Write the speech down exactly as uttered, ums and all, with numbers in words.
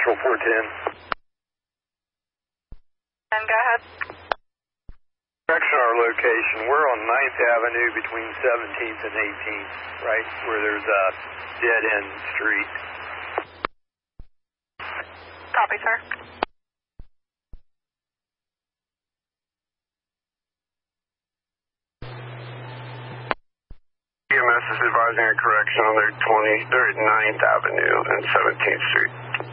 Central four ten. And go ahead. Correction our location. We're on ninth Avenue between seventeenth and eighteenth, right where there's a dead-end street. Copy, sir. E M S is advising a correction on their twenty, they're at ninth Avenue and seventeenth Street.